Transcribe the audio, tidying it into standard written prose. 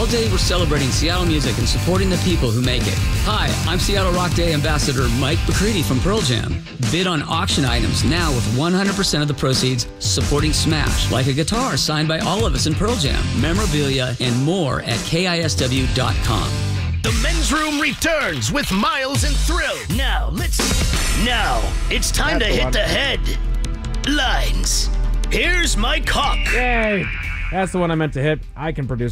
day we're celebrating Seattle music and supporting the people who make it. Hi, I'm Seattle Rock Day Ambassador Mike McCready from Pearl Jam. Bid on auction items now with 100% of the proceeds supporting Smash, like a guitar signed by all of us in Pearl Jam, memorabilia, and more at KISW.com. The men's room returns with Miles and Thrill. Now, it's time to hit the headlines. Here's Mike Hawk. Yay! That's the one I meant to hit. I can produce